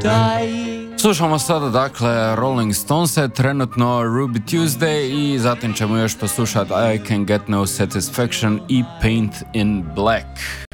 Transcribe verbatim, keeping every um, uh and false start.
dying. Slušamo sada dakle Rolling Stonese, trenutno Ruby Tuesday i zatim ćemo još poslušati I Can Get No Satisfaction i Paint in Black.